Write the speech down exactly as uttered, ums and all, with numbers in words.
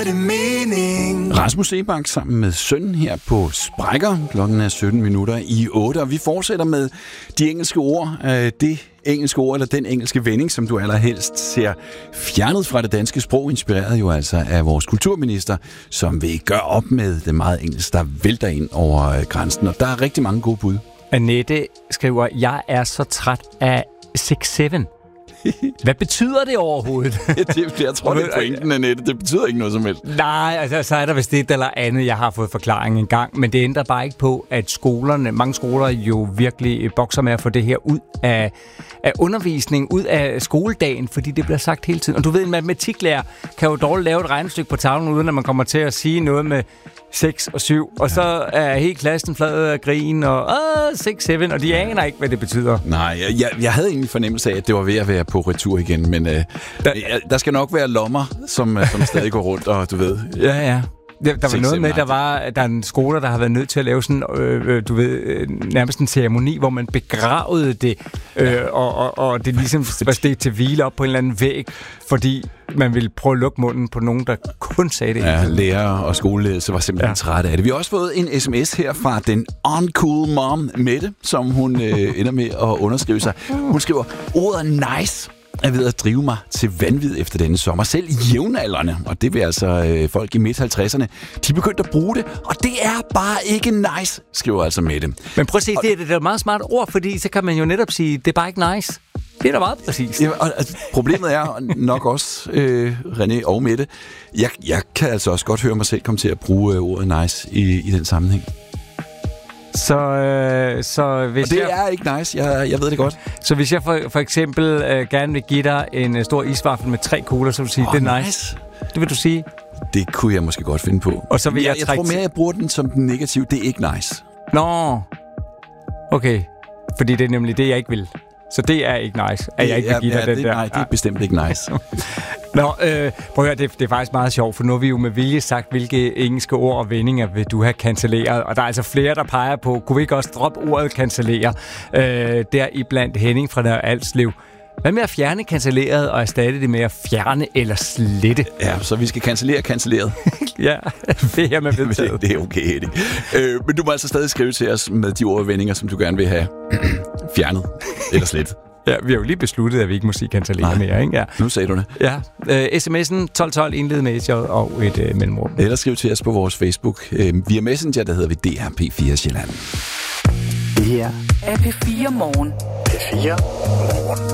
det mening? Rasmus Seebach sammen med sønnen her på Sprækker. Klokken er sytten minutter i otte, og vi fortsætter med de engelske ord. Det engelske ord, eller den engelske vending, som du allerhelst ser fjernet fra det danske sprog, inspireret jo altså af vores kulturminister, som vil gøre op med det meget engelsk, der vælter ind over grænsen. Og der er rigtig mange gode bud. Annette skriver, jeg er så træt af seks syv. Hvad betyder det overhovedet? det, jeg tror, det er pointen, Annette. Det betyder ikke noget som helst. Nej, altså så er der vist et eller andet, jeg har fået forklaring en gang, men det ændrer bare ikke på, at skolerne, mange skoler jo virkelig bokser med at få det her ud af, af undervisning, ud af skoledagen, fordi det bliver sagt hele tiden. Og du ved, en matematiklærer kan jo dårligt lave et regnestykke på tavlen, uden at man kommer til at sige noget med seks og syv, og så er hele klassen flad af grin, og seks syv, og de aner ikke, hvad det betyder. Nej, jeg, jeg havde egentlig fornemmelse af, at det var ved at være på retur igen, men øh, der, der skal nok være lommer, som, som stadig går rundt, og du ved. Ja, ja. Der, der var noget med, der var der er en skole, der har været nødt til at lave sådan, øh, du ved, øh, nærmest en ceremoni, hvor man begravede det, øh, ja. og, og, og det ligesom var stedt til hvile op på en eller anden væg, fordi man ville prøve at lukke munden på nogen, der kun sagde det. Ja, lærer og skoleledelse var simpelthen ja. trætte af det. Vi har også fået en sms her fra den uncool mom, Mette, som hun øh, ender med at underskrive sig. Hun skriver, ordet nice er ved at drive mig til vanvid efter denne sommer. Selv jævnaldrende, og det vil altså øh, folk i midt halvtredserne, de begyndte at bruge det, og det er bare ikke nice, skriver altså Mette. Men prøv at se, og, det, er, det er et meget smart ord, fordi så kan man jo netop sige, det er bare ikke nice. Det er da meget præcis. Ja, og, altså, problemet er nok også, øh, René og Mette, jeg, jeg kan altså også godt høre mig selv komme til at bruge øh, ordet nice i, i den sammenhæng. Så, øh, så hvis og det jeg, er ikke nice, jeg, jeg ved det godt. Så hvis jeg for, for eksempel øh, gerne vil give dig en uh, stor isvaffel med tre kugler, så vil du sige, oh, det er nice. nice. Det vil du sige? Det kunne jeg måske godt finde på. Og så vil jeg, jeg, jeg tror mere, jeg bruger den som den negative. Det er ikke nice. Nå, okay. Fordi det er nemlig det, jeg ikke vil. Så det er ikke nice, at jeg ikke vil give ja, dig det, den der. Nej, det er bestemt ikke nice. Nå, øh, prøv at høre, det, det er faktisk meget sjovt, for nu har vi jo med vilje sagt, hvilke engelske ord og vendinger vil du have cancelleret. Og der er altså flere, der peger på, kunne vi ikke også droppe ordet cancellere? Øh, der i blandt Henning fra der Alslev. Hvad med at fjerne cancelleret og erstatte det med at fjerne eller slette? Ja, så vi skal cancellere cancelleret. Ja, det er med vedtaget. Det er okay, Eddie. Øh, men du må altså stadig skrive til os med de ord og vendinger, som du gerne vil have fjernet eller slettet. Ja, vi har jo lige besluttet, at vi ikke må sige cancellere mere, ikke? Ja. Nu sagde du det. Ja. Øh, sms'en tolv tolv indled med et j og et øh, mellemrum. Eller skriv til os på vores Facebook. Øh, via Messenger, der hedder vi D R P fire Sjælland. Det her er P fire Morgen. P fire Morgen.